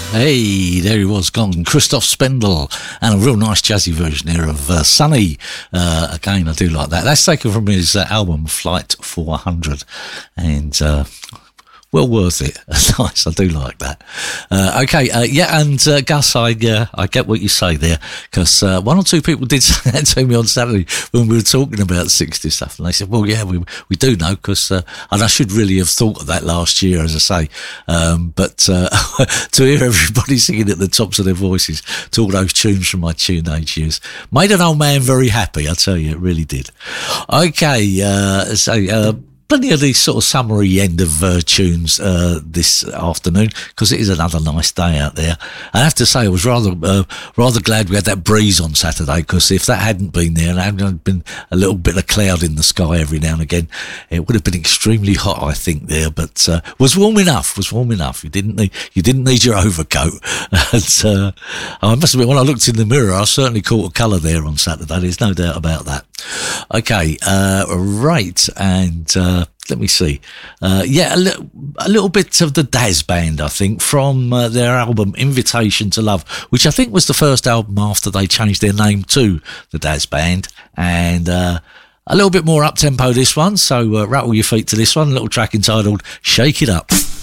Hey, there he was, gone. Christoph Spendel, and a real nice jazzy version here of Sunny. Again, I do like that. That's taken from his album Flight 400, and well worth it. Nice, I do like that. Okay, Gus, I get what you say there, because one or two people did say that to me on Saturday when we were talking about 60 stuff, and they said, well, yeah, we do know, because, and I should really have thought of that last year, as I say, but to hear everybody singing at the tops of their voices to all those tunes from my tune age years made an old man very happy, I tell you, it really did. Okay, plenty of these sort of summary end of tunes this afternoon, because it is another nice day out there. I have to say, I was rather glad we had that breeze on Saturday, because if that hadn't been there and hadn't been a little bit of cloud in the sky every now and again, it would have been extremely hot, I think, there. But was warm enough. You didn't need your overcoat. And, I must admit, when I looked in the mirror, I certainly caught a colour there on Saturday. There's no doubt about that. Okay, right, and let me see. A little bit of the Daz Band, I think, from their album Invitation to Love, which I think was the first album after they changed their name to the Daz Band, and a little bit more up-tempo this one, so rattle your feet to this one, a little track entitled Shake It Up.